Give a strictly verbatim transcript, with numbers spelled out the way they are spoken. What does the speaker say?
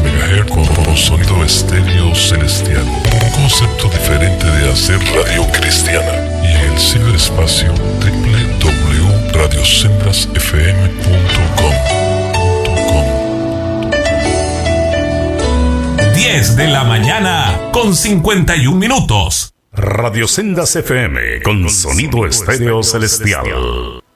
megahertz con sonido estéreo celestial. Un concepto diferente de hacer radio cristiana. Y en el ciberespacio doble u doble u doble u punto radio sembras f m punto com. diez de la mañana con cincuenta y un minutos. Radio Sendas F M con sonido estéreo celestial.